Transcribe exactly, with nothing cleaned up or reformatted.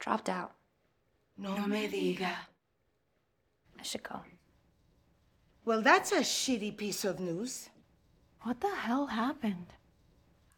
dropped out. No me diga. I should go. Well, that's a shitty piece of news. What the hell happened?